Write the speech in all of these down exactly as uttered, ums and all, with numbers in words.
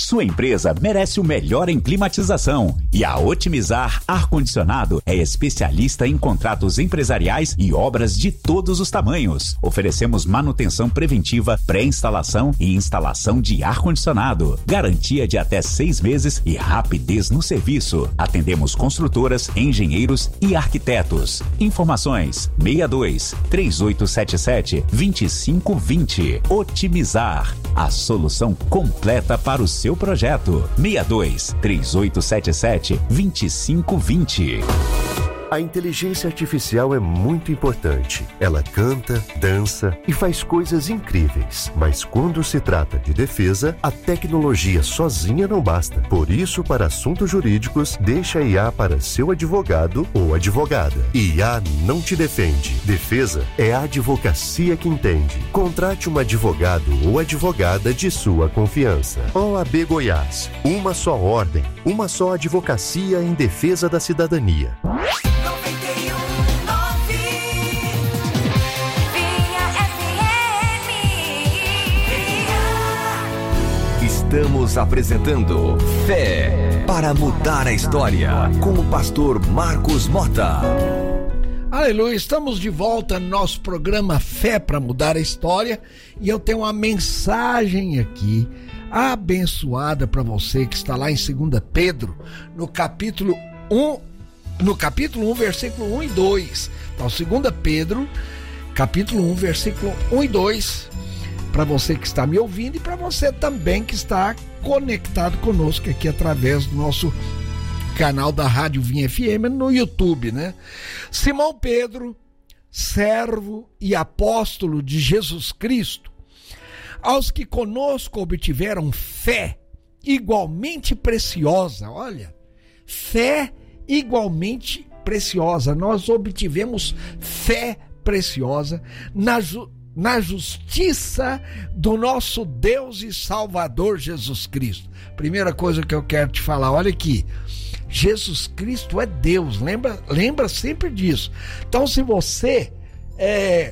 Sua empresa merece o melhor em climatização e a Otimizar Ar-Condicionado é especialista em contratos empresariais e obras de todos os tamanhos. Oferecemos manutenção preventiva, pré-instalação e instalação de ar-condicionado. Garantia de até seis meses e rapidez no serviço. Atendemos construtoras, engenheiros e arquitetos. Informações seis dois, três oito sete sete, dois cinco dois zero. Otimizar, a solução completa para o seu projeto. seis dois, três oito sete sete, dois cinco dois zero. A inteligência artificial é muito importante. Ela canta, dança e faz coisas incríveis. Mas quando se trata de defesa, a tecnologia sozinha não basta. Por isso, para assuntos jurídicos, deixa a I A para seu advogado ou advogada. I A não te defende. Defesa é a advocacia que entende. Contrate um advogado ou advogada de sua confiança. O A B Goiás. Uma só ordem. Uma só advocacia em defesa da cidadania. Estamos apresentando Fé para Mudar a História, com o pastor Marcos Mota. Aleluia, estamos de volta no nosso programa Fé para Mudar a História e eu tenho uma mensagem aqui abençoada para você que está lá em Segunda Pedro, no capítulo um, no capítulo um, versículo um e dois. Então, Segunda Pedro, capítulo um, versículo um e dois. Para você que está me ouvindo e para você também que está conectado conosco aqui através do nosso canal da Rádio Vinha F M no YouTube, né? Simão Pedro, servo e apóstolo de Jesus Cristo, aos que conosco obtiveram fé igualmente preciosa, olha, fé igualmente preciosa, nós obtivemos fé preciosa na justiça, na justiça do nosso Deus e Salvador Jesus Cristo. Primeira coisa que eu quero te falar, olha aqui, Jesus Cristo é Deus, lembra, lembra sempre disso. Então, se você é,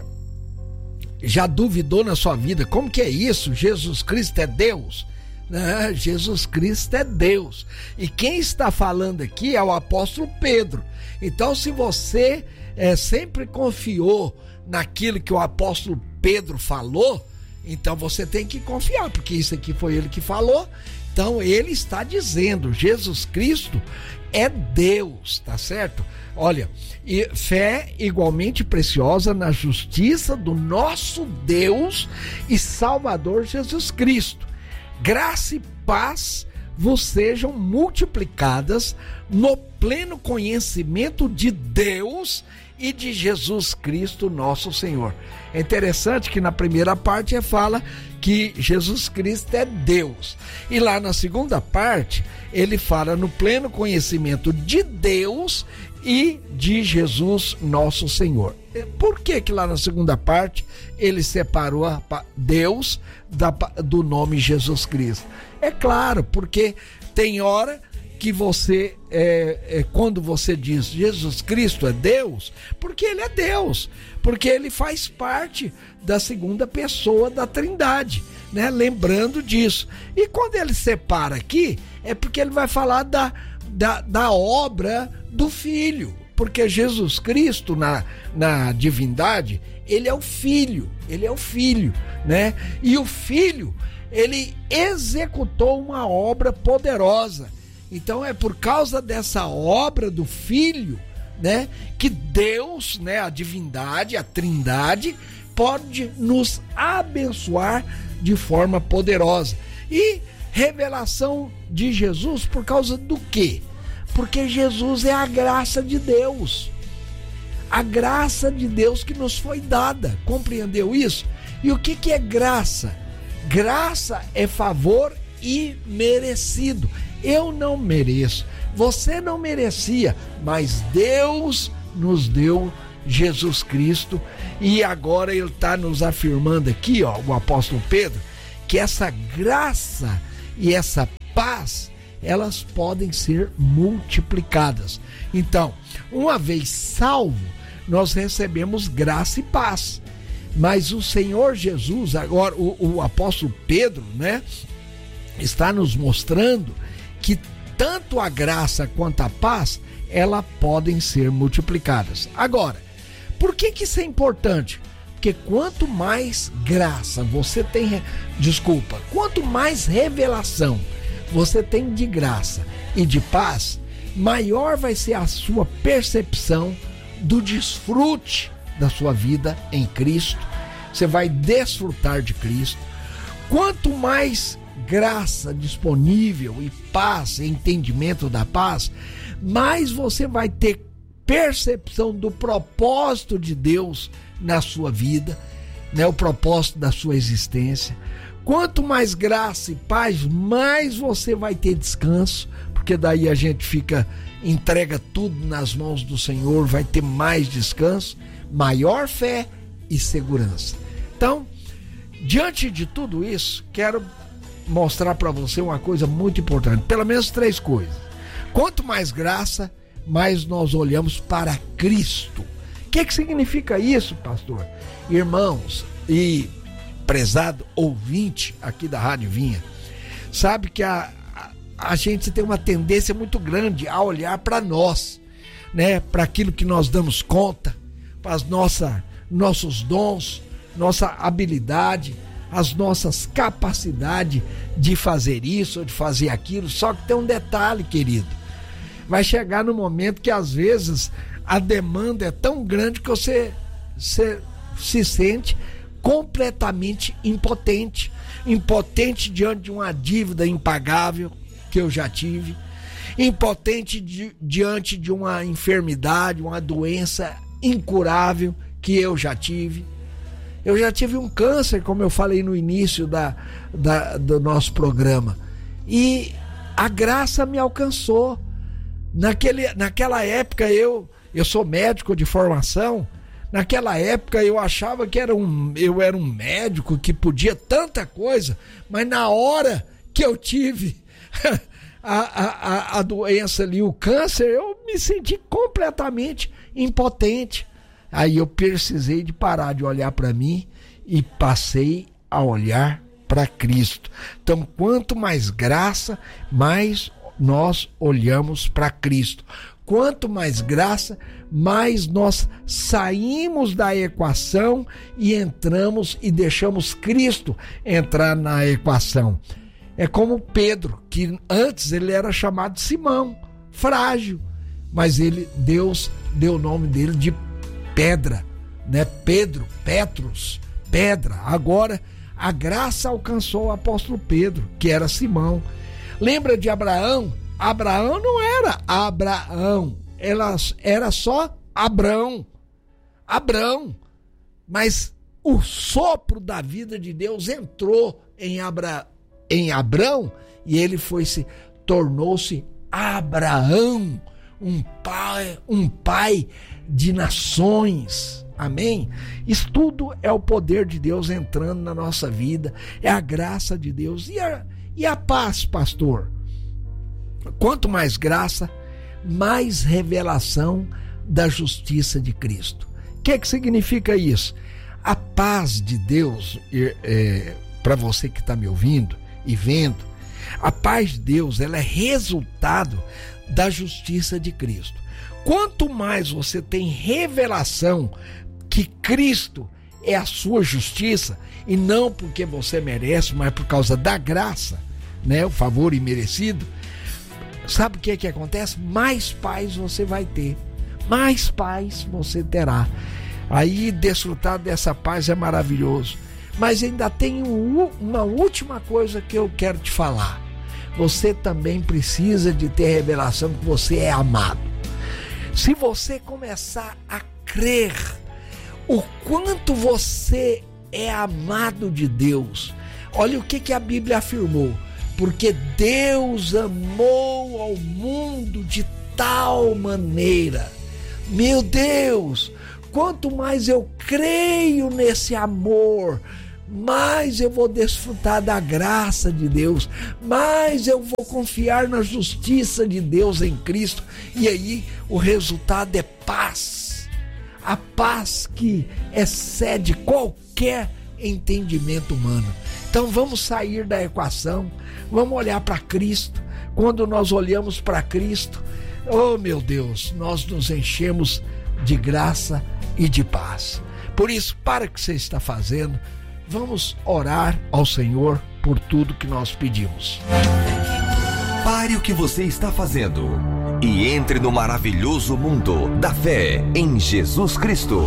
já duvidou na sua vida, como que é isso? Jesus Cristo é Deus? Não, Jesus Cristo é Deus. E quem está falando aqui é o apóstolo Pedro. Então, se você é, sempre confiou naquilo que o apóstolo Pedro falou, então você tem que confiar, porque isso aqui foi ele que falou. Então ele está dizendo, Jesus Cristo é Deus, tá certo? Olha, e fé igualmente preciosa na justiça do nosso Deus e Salvador Jesus Cristo. Graça e paz vos sejam multiplicadas no pleno conhecimento de Deus e de Jesus Cristo nosso Senhor. É interessante que na primeira parte fala que Jesus Cristo é Deus, e lá na segunda parte ele fala no pleno conhecimento de Deus e de Jesus nosso Senhor. Por que que lá na segunda parte ele separou Deus da, do nome Jesus Cristo? É claro, porque tem hora que você, é, é, quando você diz Jesus Cristo é Deus, porque ele é Deus, porque ele faz parte da segunda pessoa da Trindade, né? Lembrando disso. E quando ele separa aqui, é porque ele vai falar da, da, da obra do Filho, porque Jesus Cristo na, na divindade, ele é o Filho, ele é o Filho, né? E o Filho, ele executou uma obra poderosa. Então é por causa dessa obra do Filho, né, que Deus, né, a divindade, a Trindade, pode nos abençoar de forma poderosa. E revelação de Jesus por causa do quê? Porque Jesus é a graça de Deus. A graça de Deus que nos foi dada. Compreendeu isso? E o que que é graça? Graça é favor imerecido. Eu não mereço, você não merecia, mas Deus nos deu Jesus Cristo, e agora ele está nos afirmando aqui, ó, o apóstolo Pedro, que essa graça e essa paz, elas podem ser multiplicadas. Então, uma vez salvo, nós recebemos graça e paz, mas o Senhor Jesus, agora o, o apóstolo Pedro, né, está nos mostrando que tanto a graça quanto a paz, elas podem ser multiplicadas. Agora, por que que isso é importante? Porque quanto mais graça você tem, desculpa, quanto mais revelação você tem de graça e de paz, maior vai ser a sua percepção do desfrute da sua vida em Cristo. Você vai desfrutar de Cristo. Quanto mais graça disponível e paz, entendimento da paz, mais você vai ter percepção do propósito de Deus na sua vida, né? O propósito da sua existência. Quanto mais graça e paz, mais você vai ter descanso, porque daí a gente fica, entrega tudo nas mãos do Senhor, vai ter mais descanso, maior fé e segurança. Então, diante de tudo isso, quero mostrar para você uma coisa muito importante, pelo menos três coisas. Quanto mais graça, mais nós olhamos para Cristo. O que que significa isso, pastor? Irmãos e prezado ouvinte aqui da Rádio Vinha, sabe que a, a, a gente tem uma tendência muito grande a olhar para nós, né? Para aquilo que nós damos conta, para as nossa, nossos dons, nossa habilidade, as nossas capacidades de fazer isso ou de fazer aquilo. Só que tem um detalhe, querido. Vai chegar no momento que às vezes a demanda é tão grande que você, você se sente completamente impotente. Impotente diante de uma dívida impagável que eu já tive. Impotente di, diante de uma enfermidade, uma doença incurável que eu já tive. Eu já tive um câncer, como eu falei no início da, da, do nosso programa. E a graça me alcançou. Naquele, naquela época, eu, eu sou médico de formação. Naquela época eu achava que era um, eu era um médico que podia tanta coisa. Mas na hora que eu tive a, a, a doença ali, o câncer, eu me senti completamente impotente. Aí eu precisei de parar de olhar para mim e passei a olhar para Cristo. Então, quanto mais graça, mais nós olhamos para Cristo. Quanto mais graça, mais nós saímos da equação e entramos e deixamos Cristo entrar na equação. É como Pedro, que antes ele era chamado Simão, frágil, mas ele, Deus deu o nome dele de Pedra, né? Pedro, Petros, pedra. Agora a graça alcançou o apóstolo Pedro, que era Simão. Lembra de Abraão? Abraão não era Abraão, ela era só Abrão. Abrão. Mas o sopro da vida de Deus entrou em, Abra, em Abrão e ele foi se tornou-se Abraão, um pai, um pai de nações. Amém? Isso tudo é o poder de Deus entrando na nossa vida, é a graça de Deus. E a, e a paz, pastor? Quanto mais graça, mais revelação da justiça de Cristo. O que é que significa isso? A paz de Deus, é, para você que está me ouvindo e vendo, a paz de Deus, ela é resultado da justiça de Cristo. Quanto mais você tem revelação que Cristo é a sua justiça, e não porque você merece, mas por causa da graça, né, o favor imerecido, sabe o que é que acontece? Mais paz você vai ter, mais paz você terá. Aí desfrutar dessa paz é maravilhoso. Mas ainda tem uma última coisa que eu quero te falar. Você também precisa de ter revelação que você é amado. Se você começar a crer o quanto você é amado de Deus, olha o que, que a Bíblia afirmou. Porque Deus amou ao mundo de tal maneira. Meu Deus, quanto mais eu creio nesse amor, mais eu vou desfrutar da graça de Deus, mais eu vou confiar na justiça de Deus em Cristo, e aí o resultado é paz, a paz que excede qualquer entendimento humano. Então vamos sair da equação, vamos olhar para Cristo. Quando nós olhamos para Cristo, oh meu Deus, nós nos enchemos de graça e de paz. Por isso, para o que você está fazendo, vamos orar ao Senhor por tudo que nós pedimos. Pare o que você está fazendo e entre no maravilhoso mundo da fé em Jesus Cristo.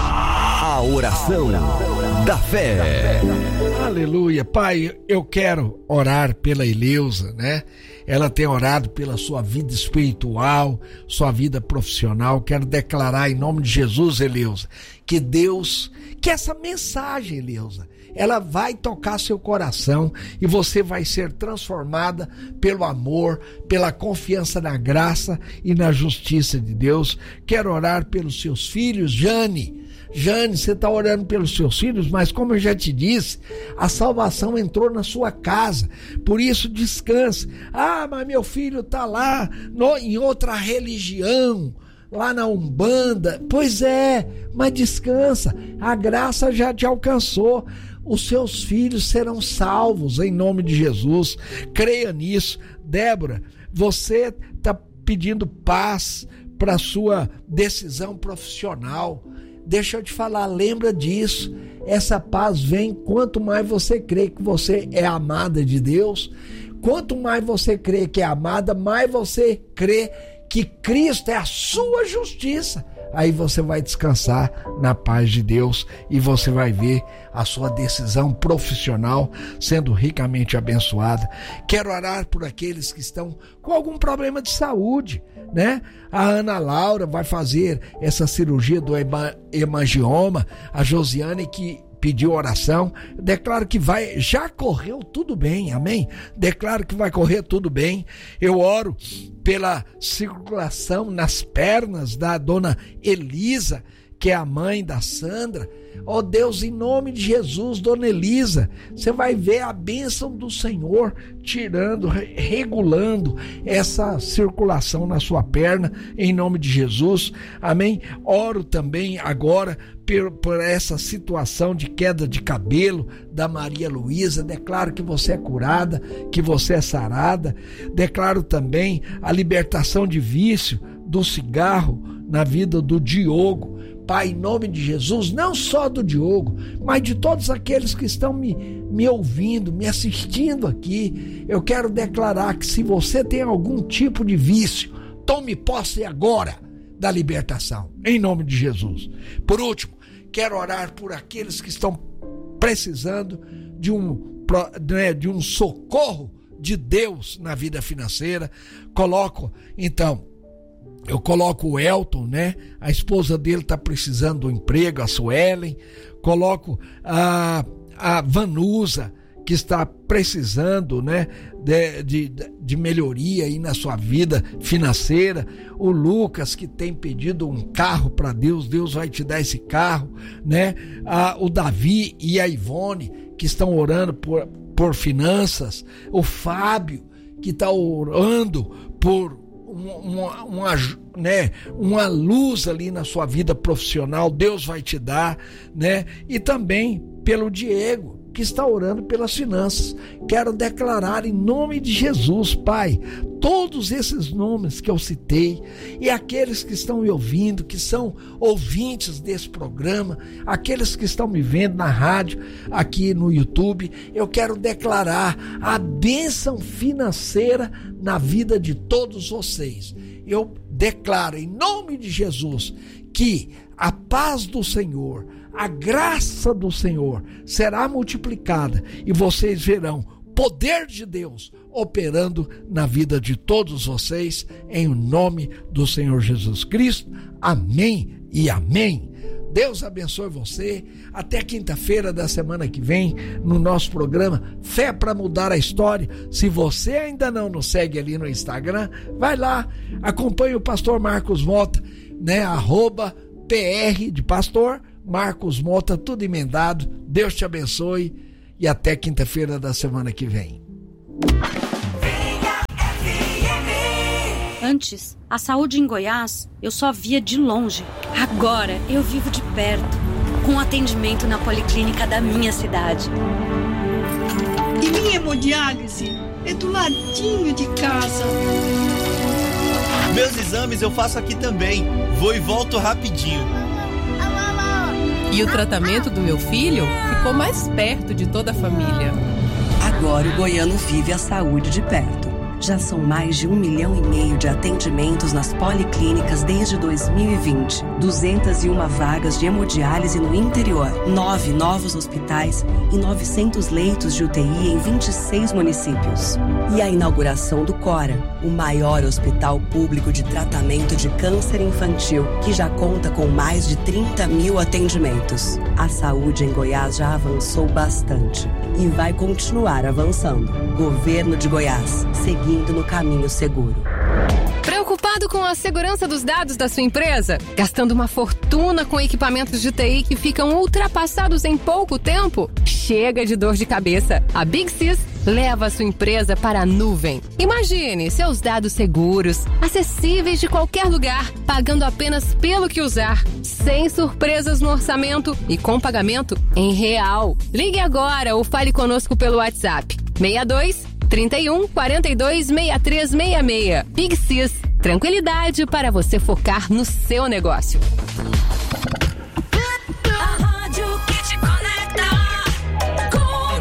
A oração da fé. Aleluia. Pai, eu quero orar pela Eleusa, né? Ela tem orado pela sua vida espiritual, sua vida profissional. Quero declarar em nome de Jesus, Eleusa, que Deus, que essa mensagem, Eleusa, ela vai tocar seu coração e você vai ser transformada pelo amor, pela confiança na graça e na justiça de Deus. Quero orar pelos seus filhos, Jane. Jane, você está orando pelos seus filhos, mas como eu já te disse, a salvação entrou na sua casa, por isso descanse. Ah, mas meu filho está lá no, em outra religião, lá na Umbanda. Pois é, mas descansa, a graça já te alcançou. Os seus filhos serão salvos em nome de Jesus. Creia nisso. Débora, você está pedindo paz para a sua decisão profissional. Deixa eu te falar, lembra disso. Essa paz vem quanto mais você crê que você é amada de Deus. Quanto mais você crê que é amada, mais você crê que Cristo é a sua justiça. Aí você vai descansar na paz de Deus e você vai ver a sua decisão profissional sendo ricamente abençoada. Quero orar por aqueles que estão com algum problema de saúde, né? A Ana Laura vai fazer essa cirurgia do hemangioma, a Josiane que pediu oração, declaro que vai, já correu tudo bem, amém? Declaro que vai correr tudo bem. Eu oro pela circulação nas pernas da dona Elisa, que é a mãe da Sandra. Ó Deus, em nome de Jesus, dona Elisa, você vai ver a bênção do Senhor tirando, regulando essa circulação na sua perna, em nome de Jesus, amém? Oro também agora por, por essa situação de queda de cabelo da Maria Luísa. Declaro que você é curada, que você é sarada. Declaro também a libertação de vício do cigarro na vida do Diogo. Pai, em nome de Jesus, não só do Diogo, mas de todos aqueles que estão me, me ouvindo, me assistindo aqui, eu quero declarar que se você tem algum tipo de vício, tome posse agora da libertação, em nome de Jesus. Por último, quero orar por aqueles que estão precisando de um, de um socorro de Deus na vida financeira. Coloco, então, Eu coloco o Elton, né? A esposa dele está precisando do emprego, a Suelen. Coloco a, a Vanusa, que está precisando, né, de, de, de melhoria aí na sua vida financeira. O Lucas, que tem pedido um carro para Deus, Deus vai te dar esse carro, né? Ah, o Davi e a Ivone, que estão orando por, por finanças. O Fábio, que está orando por Uma, uma, né, uma luz ali na sua vida profissional, Deus vai te dar, né? E também pelo Diego, que está orando pelas finanças. Quero declarar em nome de Jesus, Pai, todos esses nomes que eu citei e aqueles que estão me ouvindo, que são ouvintes desse programa, aqueles que estão me vendo na rádio, aqui no YouTube, eu quero declarar a bênção financeira na vida de todos vocês. Eu declaro em nome de Jesus que a paz do Senhor, a graça do Senhor será multiplicada e vocês verão poder de Deus operando na vida de todos vocês, em nome do Senhor Jesus Cristo. Amém e amém. Deus abençoe você. Até quinta-feira da semana que vem, no nosso programa Fé para Mudar a História. Se você ainda não nos segue ali no Instagram, vai lá, acompanhe o pastor Marcos Mota, né? Arroba P R de pastor Marcos Mota, tudo emendado. Deus te abençoe e até quinta-feira da semana que vem. Antes, a saúde em Goiás eu só via de longe. Agora eu vivo de perto. com atendimento na policlínica da minha cidade. E minha hemodiálise é do ladinho de casa. Meus exames eu faço aqui também. Vou e volto rapidinho. E o tratamento do meu filho ficou mais perto de toda a família. Agora o goiano vive a saúde de perto. Já são mais de um milhão e meio de atendimentos nas policlínicas desde dois mil e vinte. duzentas e uma vagas de hemodiálise no interior, nove novos hospitais e novecentos leitos de U T I em vinte e seis municípios. E a inauguração do Cora, o maior hospital público de tratamento de câncer infantil, que já conta com mais de trinta mil atendimentos. A saúde em Goiás já avançou bastante e vai continuar avançando. Governo de Goiás, seguindo no caminho seguro. Preocupado com a segurança dos dados da sua empresa? Gastando uma fortuna com equipamentos de T I que ficam ultrapassados em pouco tempo? Chega de dor de cabeça. A Big Sys leva a sua empresa para a nuvem. Imagine seus dados seguros, acessíveis de qualquer lugar, pagando apenas pelo que usar, sem surpresas no orçamento e com pagamento em real. Ligue agora ou fale conosco pelo WhatsApp seis dois, trinta e um, quarenta e dois, sessenta e três sessenta e seis. Big Sys, tranquilidade para você focar no seu negócio. A rádio que te conecta com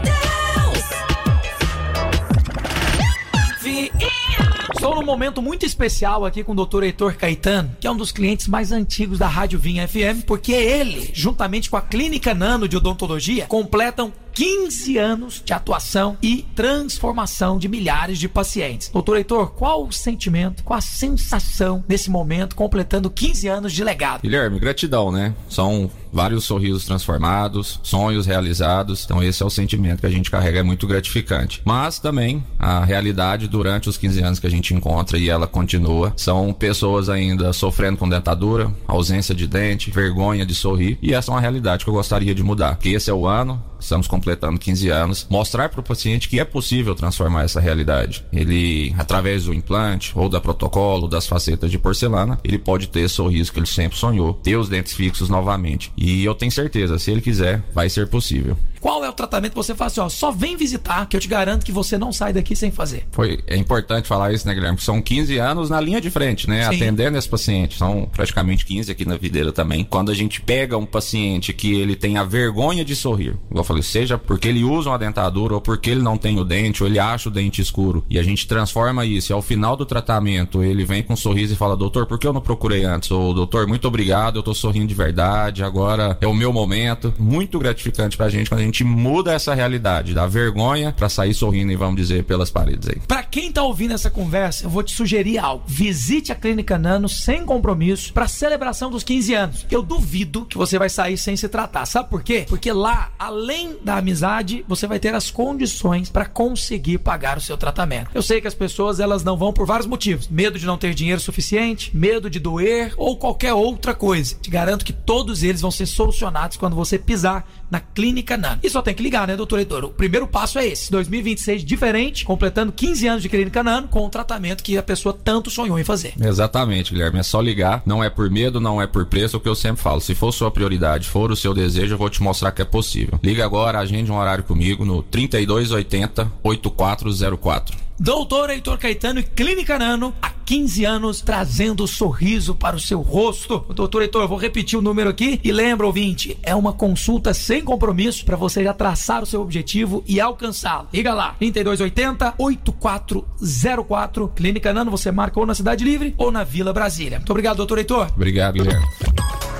Deus. Estou num momento muito especial aqui com o doutor Heitor Caetano, que é um dos clientes mais antigos da Rádio Vinha F M, porque ele, juntamente com a Clínica Nano de Odontologia, completam quinze anos de atuação e transformação de milhares de pacientes. Doutor Heitor, qual o sentimento, qual a sensação nesse momento, completando quinze anos de legado? Guilherme, gratidão, né? São vários sorrisos transformados, sonhos realizados, então esse é o sentimento que a gente carrega, é muito gratificante. Mas também a realidade durante os quinze anos que a gente encontra, e ela continua, são pessoas ainda sofrendo com dentadura, ausência de dente, vergonha de sorrir, e essa é uma realidade que eu gostaria de mudar, que esse é o ano, estamos completando quinze anos, mostrar para o paciente que é possível transformar essa realidade. Ele, através do implante, ou da protocolo, das facetas de porcelana, ele pode ter esse sorriso que ele sempre sonhou, ter os dentes fixos novamente. E eu tenho certeza, se ele quiser, vai ser possível. Qual é o tratamento que você faz assim, ó, só vem visitar, que eu te garanto que você não sai daqui sem fazer? Foi, é importante falar isso, né, Guilherme? São quinze anos na linha de frente, né? Sim. Atendendo esse paciente. São praticamente quinze aqui na Videira também. Quando a gente pega um paciente que ele tem a vergonha de sorrir, igual eu falei, seja porque ele usa uma dentadura, ou porque ele não tem o dente, ou ele acha o dente escuro, e a gente transforma isso, e ao final do tratamento, ele vem com um sorriso e fala, doutor, por que eu não procurei antes? Ou, doutor, muito obrigado, eu tô sorrindo de verdade, agora é o meu momento. Muito gratificante pra gente quando a gente muda essa realidade, da vergonha pra sair sorrindo, e vamos dizer, pelas paredes aí. Pra quem tá ouvindo essa conversa, eu vou te sugerir algo. Visite a Clínica Nano sem compromisso pra celebração dos quinze anos. Eu duvido que você vai sair sem se tratar. Sabe por quê? Porque lá, além da amizade, você vai ter as condições pra conseguir pagar o seu tratamento. Eu sei que as pessoas, elas não vão por vários motivos. Medo de não ter dinheiro suficiente, medo de doer ou qualquer outra coisa. Te garanto que todos eles vão ser solucionados quando você pisar na Clínica Nano. E só tem que ligar, né, doutor Heitor? O primeiro passo é esse. dois mil e vinte e seis diferente, completando quinze anos de Clínica Nano com o tratamento que a pessoa tanto sonhou em fazer. Exatamente, Guilherme. É só ligar. Não é por medo, não é por preço, é o que eu sempre falo. Se for sua prioridade, for o seu desejo, eu vou te mostrar que é possível. Liga agora, agende um horário comigo no trinta e dois oitenta, oitenta e quatro zero quatro. doutor Heitor Caetano e Clínica Nano, há quinze anos, trazendo sorriso para o seu rosto. doutor Heitor, eu vou repetir o número aqui e lembra, ouvinte, é uma consulta sem compromisso para você já traçar o seu objetivo e alcançá-lo. Liga lá, trinta e dois oitenta, oitenta e quatro zero quatro. Clínica Nano, você marca ou na Cidade Livre ou na Vila Brasília. Muito obrigado, doutor Heitor. Obrigado, Guilherme.